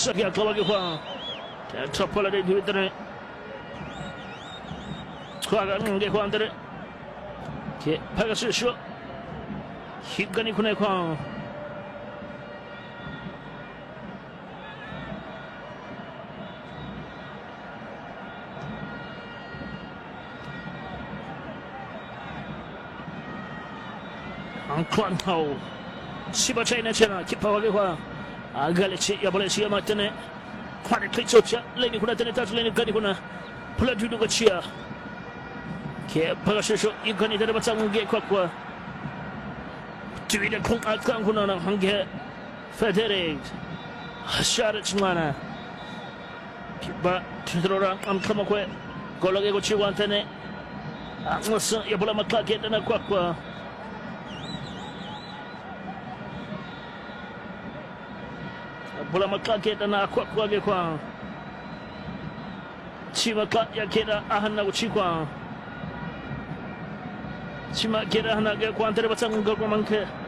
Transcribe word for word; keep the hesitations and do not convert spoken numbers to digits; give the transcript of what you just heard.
Sakia Kawagi Hua. Topola de Dutre. Kwaga Nge Kwandre. Pagasusho. Higani Kunekwa. Kwan Hau Siba China China Kipawa Agalici Yabolesia Martine Kwani Klitsocha Leni Kuna Teneta Leni Ganikuna Pulajudu Gachia Ke Pagasho Yukani Debatange Kwakwa Tuida Kung Akanguna Hange Federic Sharachmana Kiba Tudora Amkamakwe Golage Gochiwantane Amos Yabola Makake and Kwakwa Bola makake na kwa kwa kwa Chima ka ya keda ahana uchikwa Chima keda hana kwa antere batanga kwa manke